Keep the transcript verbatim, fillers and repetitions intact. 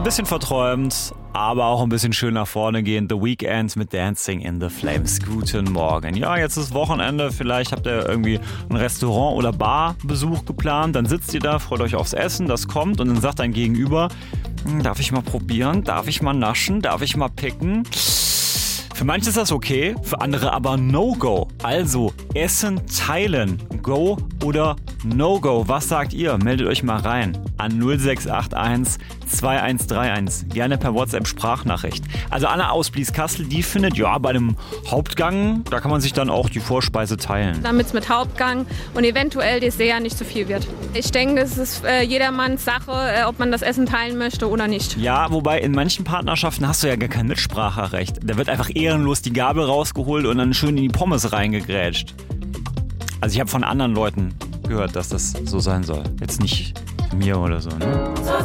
ein bisschen verträumt, aber auch ein bisschen schön nach vorne gehen. The Weeknd mit Dancing in the Flames. Guten Morgen. Ja, jetzt ist Wochenende. Vielleicht habt ihr irgendwie ein Restaurant- oder Barbesuch geplant. Dann sitzt ihr da, freut euch aufs Essen, das kommt und dann sagt dein Gegenüber, darf ich mal probieren? Darf ich mal naschen? Darf ich mal picken? Für manche ist das okay, für andere aber No-Go. Also Essen teilen. Go oder No-Go? Was sagt ihr? Meldet euch mal rein an null sechs acht eins zwei eins drei eins. Gerne per WhatsApp-Sprachnachricht. Also Anna aus Blieskastel, die findet, ja, bei einem Hauptgang, da kann man sich dann auch die Vorspeise teilen. Damit es mit Hauptgang und eventuell Dessert nicht zu viel wird. Ich denke, es ist äh, jedermanns Sache, äh, ob man das Essen teilen möchte oder nicht. Ja, wobei in manchen Partnerschaften hast du ja gar kein Mitspracherecht. Da wird einfach ehrenlos die Gabel rausgeholt und dann schön in die Pommes reingegrätscht. Also ich habe von anderen Leuten gehört, dass das so sein soll. Jetzt nicht mir oder so, ne?